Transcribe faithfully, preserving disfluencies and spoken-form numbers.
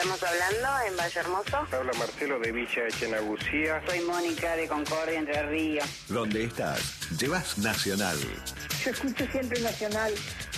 Estamos hablando en Valle Hermoso. Habla Marcelo de Villa Echenagucía. Soy Mónica de Concordia, Entre Ríos. ¿Dónde estás? Llevas Nacional. Yo escucho siempre Nacional.